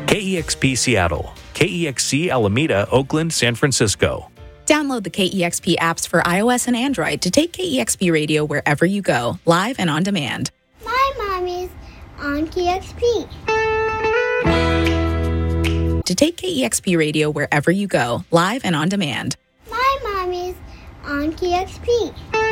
KEXP Seattle, KEXC Alameda, Oakland, San Francisco. Download the KEXP apps for iOS and Android to take KEXP radio wherever you go, live and on demand. My mommy's on KEXP. To take KEXP radio wherever you go, live and on demand. My mommy's on KEXP.